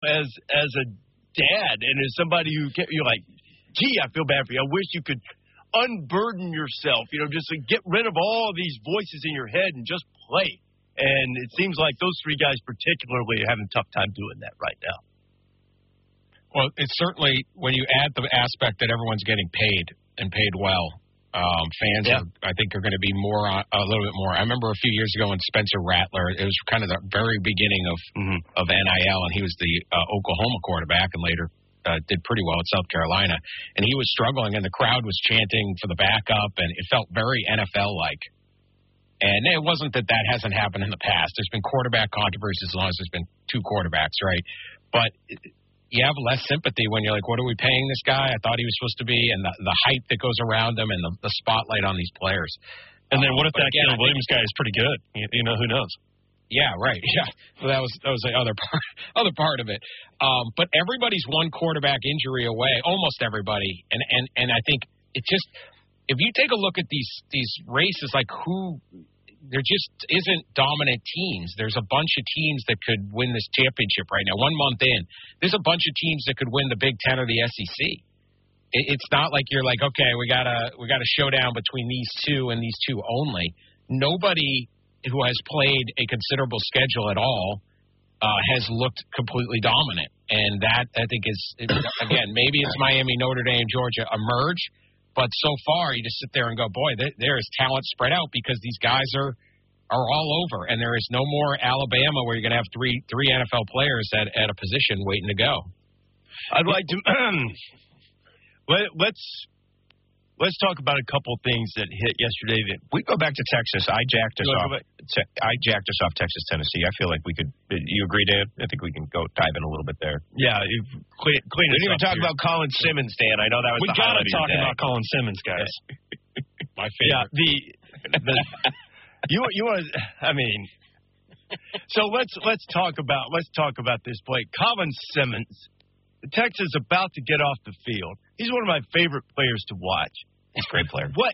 as a dad and as somebody who you're like, gee, I feel bad for you. I wish you could unburden yourself, just to get rid of all these voices in your head and just play. And it seems like those three guys particularly are having a tough time doing that right now. Well, it's certainly when you add the aspect that everyone's getting paid and paid well, fans, I think, are going to be a little bit more. I remember a few years ago when Spencer Rattler, it was kind of the very beginning of NIL, and he was the Oklahoma quarterback and later did pretty well at South Carolina. And he was struggling, and the crowd was chanting for the backup, and it felt very NFL-like. And it wasn't that hasn't happened in the past. There's been quarterback controversies as long as there's been two quarterbacks, right? But you have less sympathy when you're like, what are we paying this guy? I thought he was supposed to be, and the hype that goes around him and the spotlight on these players. And then what if that Caleb Williams guy is pretty good? Who knows? Yeah, right. Yeah, well, that was the other part of it. But everybody's one quarterback injury away, almost everybody. And I think it just, if you take a look at these races, like there just isn't dominant teams. There's a bunch of teams that could win this championship right now. 1 month in, there's a bunch of teams that could win the Big Ten or the SEC. It's not like you're like, okay, we got a showdown between these two and these two only. Nobody who has played a considerable schedule at all has looked completely dominant. And that, I think, is, again, maybe it's Miami, Notre Dame, Georgia emerge. But so far, you just sit there and go, boy, there is talent spread out because these guys are all over. And there is no more Alabama where you're going to have three NFL players at a position waiting to go. I'd like to let's talk about a couple of things that hit yesterday. We go back to Texas. I jacked us off Texas, Tennessee. I feel like we could. You agree, Dan? I think we can go dive in a little bit there. Yeah, clean we didn't even talk about Colin Simmons, Dan. I know that was we got to talk about Colin Simmons, guys. My favorite. Yeah, you want to? I mean, so let's talk about this play. Colin Simmons. Texas is about to get off the field. He's one of my favorite players to watch. He's a great player. What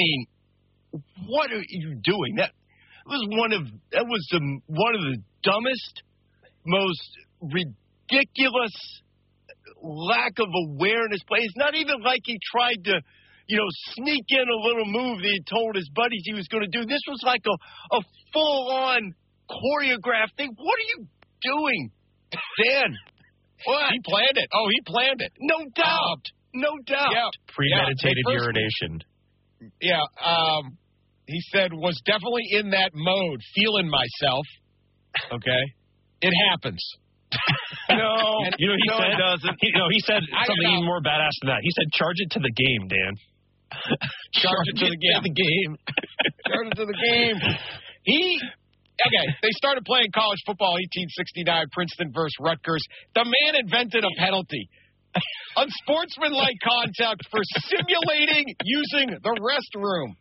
are you doing? That was one of the dumbest, most ridiculous lack of awareness plays. Not even like he tried to, sneak in a little move that he told his buddies he was going to do. This was like a full-on choreographed thing. What are you doing, Dan? What? He planned it. Oh, he planned it. No doubt. No doubt. Yeah. Premeditated urination. Yeah. He said, was definitely in that mode, feeling myself. Okay? It happens. No. He said, it doesn't. He said something even more badass than that. He said, charge it to the game, Dan. Charge it to the game. Charge it to the game. Okay, they started playing college football 1869, Princeton versus Rutgers. The man invented a penalty. Unsportsmanlike conduct for simulating using the restroom.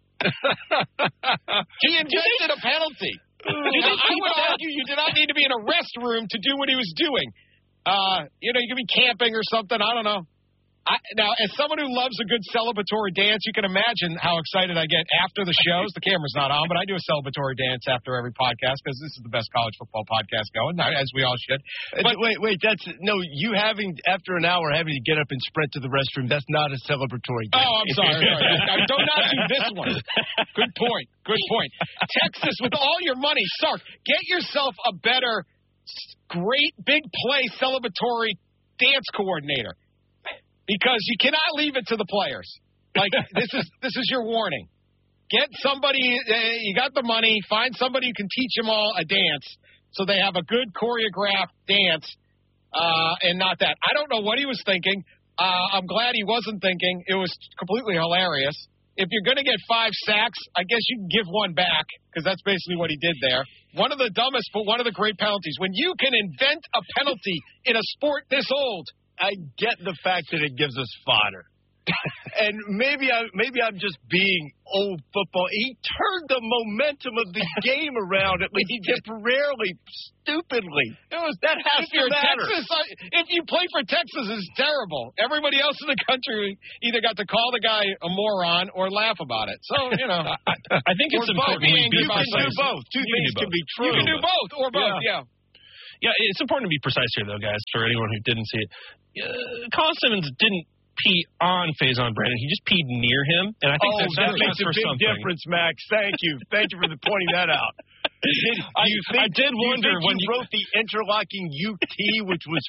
He invented a penalty. I would argue you did not need to be in a restroom to do what he was doing. You could be camping or something. I don't know. Now, as someone who loves a good celebratory dance, you can imagine how excited I get after the shows. The camera's not on, but I do a celebratory dance after every podcast because this is the best college football podcast going, as we all should. But wait, you after an hour having to get up and sprint to the restroom, that's not a celebratory dance. Oh, I'm sorry. Do not do this one. Good point. Texas, with all your money, Sark, get yourself a better, great, big play celebratory dance coordinator. Because you cannot leave it to the players. Like, this is your warning. Get somebody, you got the money, find somebody who can teach them all a dance so they have a good choreographed dance and not that. I don't know what he was thinking. I'm glad he wasn't thinking. It was completely hilarious. If you're going to get 5 sacks, I guess you can give one back because that's basically what he did there. One of the dumbest, but one of the great penalties. When you can invent a penalty in a sport this old, I get the fact that it gives us fodder. And maybe I'm just being old football. He turned the momentum of the game around at least temporarily, stupidly. That has to matter. Texas, if you play for Texas, it's terrible. Everybody else in the country either got to call the guy a moron or laugh about it. So, I think it's important. You can do both. Two things can be true. You can do both or both, yeah. Yeah, it's important to be precise here, though, guys, for anyone who didn't see it. Colin Simmons didn't pee on Faison Brandon. He just peed near him, and I think that makes a big difference, Max. Thank you for pointing that out. I did wonder when you wrote the interlocking UT, which was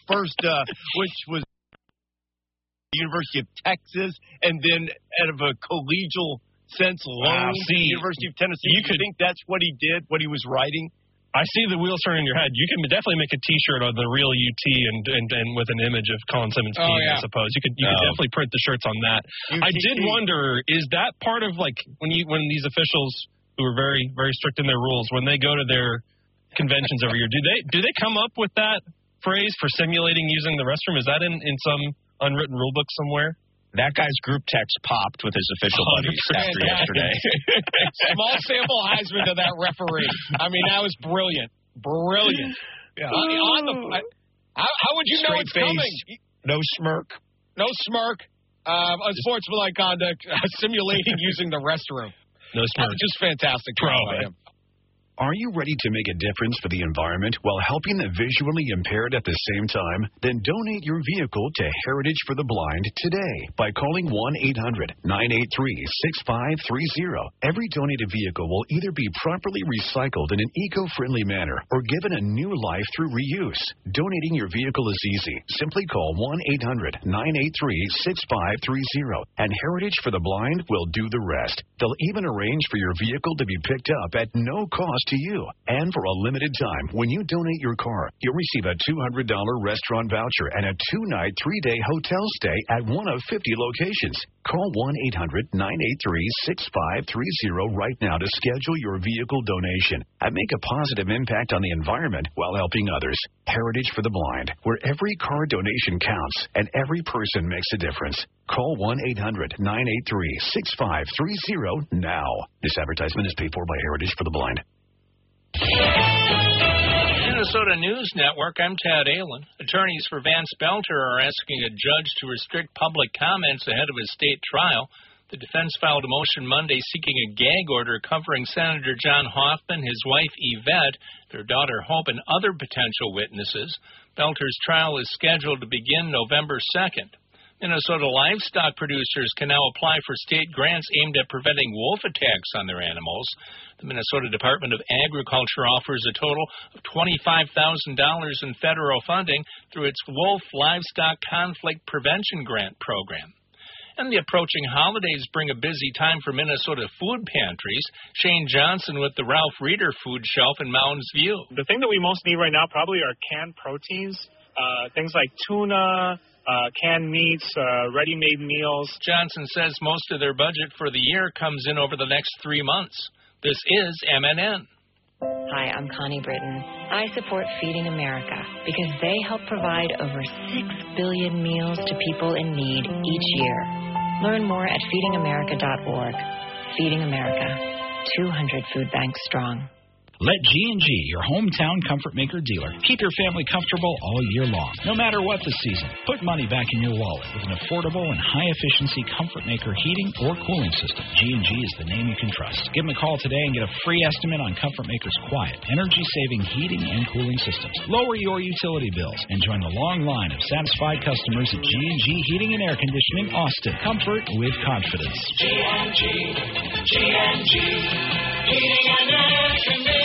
University of Texas, and then out of a collegial sense alone, University of Tennessee. You could think that's what he did, what he was writing. I see the wheels turning in your head. You can definitely make a T-shirt on the real UT and with an image of Colin Simmons peeing, I suppose. You could definitely print the shirts on that. UT. I did wonder, is that part of like when these officials who are very, very strict in their rules, when they go to their conventions every year, do they come up with that phrase for simulating using the restroom? Is that in some unwritten rule book somewhere? That guy's group text popped with his official buddies after yesterday. Small sample Heisman to that referee. I mean, that was brilliant. Brilliant. Yeah. How would you know it's coming? No smirk. No smirk. Unsportsmanlike conduct. Simulating using the restroom. No smirk. Just fantastic. Are you ready to make a difference for the environment while helping the visually impaired at the same time? Then donate your vehicle to Heritage for the Blind today by calling 1-800-983-6530. Every donated vehicle will either be properly recycled in an eco-friendly manner or given a new life through reuse. Donating your vehicle is easy. Simply call 1-800-983-6530 and Heritage for the Blind will do the rest. They'll even arrange for your vehicle to be picked up at no cost to you. And for a limited time, when you donate your car, you'll receive a $200 restaurant voucher and a 2-night, 3-day hotel stay at one of 50 locations. Call 1-800-983-6530 right now to schedule your vehicle donation and make a positive impact on the environment while helping others. Heritage for the Blind, where every car donation counts and every person makes a difference. Call 1-800-983-6530 now. This advertisement is paid for by Heritage for the Blind. Minnesota News Network, I'm Tad Allen. Attorneys for Vance Belter are asking a judge to restrict public comments ahead of his state trial. The defense filed a motion Monday seeking a gag order covering Senator John Hoffman, his wife Yvette, their daughter Hope, and other potential witnesses. Belter's trial is scheduled to begin November 2nd. Minnesota livestock producers can now apply for state grants aimed at preventing wolf attacks on their animals. The Minnesota Department of Agriculture offers a total of $25,000 in federal funding through its Wolf Livestock Conflict Prevention Grant program. And the approaching holidays bring a busy time for Minnesota food pantries. Shane Johnson with the Ralph Reeder Food Shelf in Mounds View. The thing that we most need right now probably are canned proteins, things like tuna, canned meats, ready-made meals. Johnson says most of their budget for the year comes in over the next 3 months. This is MNN. Hi, I'm Connie Britton. I support Feeding America because they help provide over 6 billion meals to people in need each year. Learn more at feedingamerica.org. Feeding America, 200 food banks strong. Let G&G, your hometown Comfort Maker dealer, keep your family comfortable all year long, no matter what the season. Put money back in your wallet with an affordable and high-efficiency Comfort Maker heating or cooling system. G&G is the name you can trust. Give them a call today and get a free estimate on Comfort Maker's quiet, energy-saving heating and cooling systems. Lower your utility bills and join the long line of satisfied customers at G&G Heating and Air Conditioning, Austin. Comfort with confidence. G&G, Heating and Air Conditioning.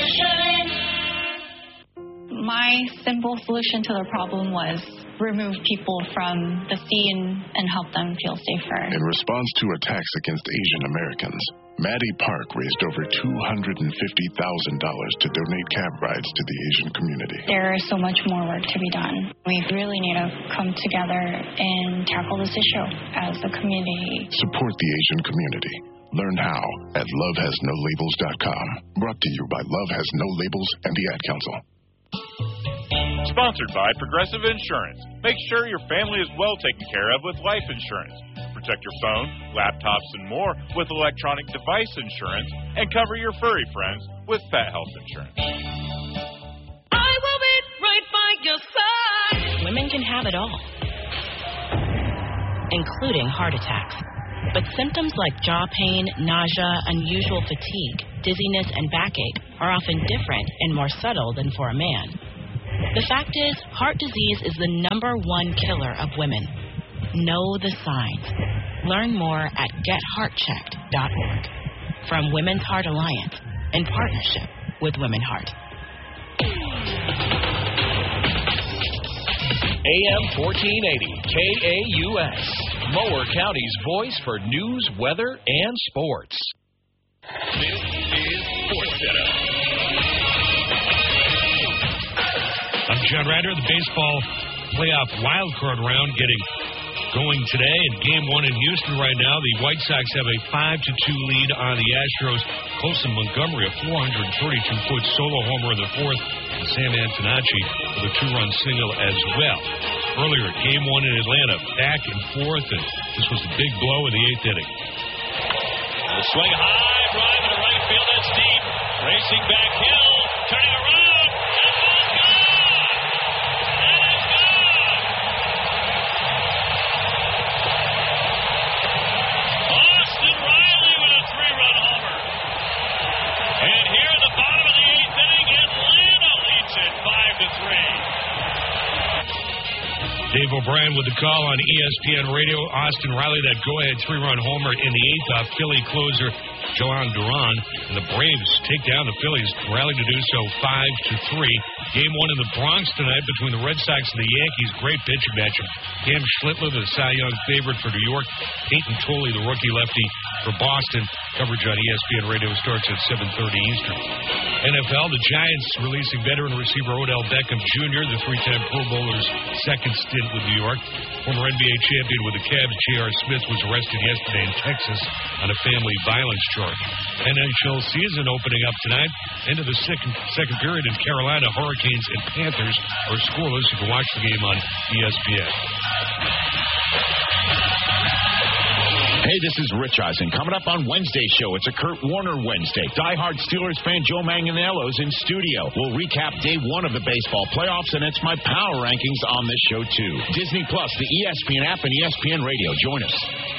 My simple solution to the problem was remove people from the scene and help them feel safer. In response to attacks against Asian Americans, Maddie Park raised over $250,000 to donate cab rides to the Asian community. There is so much more work to be done. We really need to come together and tackle this issue as a community. Support the Asian community. Learn how at lovehasnolabels.com. Brought to you by Love Has No Labels and the Ad Council. Sponsored by Progressive Insurance. Make sure your family is well taken care of with life insurance. Protect your phone, laptops, and more with electronic device insurance, and cover your furry friends with pet health insurance. I will be right by your side. Women can have it all, including heart attacks. But symptoms like jaw pain, nausea, unusual fatigue, dizziness, and backache are often different and more subtle than for a man. The fact is, heart disease is the #1 killer of women. Know the signs. Learn more at getheartchecked.org. From Women's Heart Alliance, in partnership with Women Heart. AM 1480, KAUS, Mower County's voice for news, weather, and sports. This is Sports Center. I'm John Ryder. The baseball playoff wildcard round getting going today. In Game 1 in Houston right now, the White Sox have a 5-2 lead on the Astros. Colson Montgomery, a 432-foot solo homer in the fourth. And Sam Antonacci with a 2-run single as well. Earlier, Game 1 in Atlanta, back and forth, and this was a big blow in the 8th inning. The swing high, drive into right field. That's deep. Racing back Hill, turning around. That ball's gone. That is gone. Austin Riley with a 3-run homer. And here in the bottom of the 8th inning, Atlanta leads it 5-3. Dave O'Brien with the call on ESPN Radio. Austin Riley, that go-ahead 3-run homer in the 8th off Philly closer Joan Duran. And the Braves take down the Phillies, rally to do so 5-3. Game 1 in the Bronx tonight between the Red Sox and the Yankees. Great pitching matchup. Cam Schlittler, the Cy Young favorite for New York. Peyton Tolley, the rookie lefty for Boston. Coverage on ESPN Radio starts at 7:30 Eastern. NFL, the Giants releasing veteran receiver Odell Beckham Jr., the 3-time Pro Bowler's second stint with New York. Former NBA champion with the Cavs, J.R. Smith, was arrested yesterday in Texas on a family violence charge. NHL season opening up tonight. Into the second period in Carolina, Hurricanes and Panthers are scoreless. You can watch the game on ESPN. Hey, this is Rich Eisen. Coming up on Wednesday's show, it's a Kurt Warner Wednesday. Diehard Steelers fan Joe Manganiello's in studio. We'll recap day 1 of the baseball playoffs, and it's my power rankings on this show, too. Disney Plus, the ESPN app, and ESPN Radio. Join us.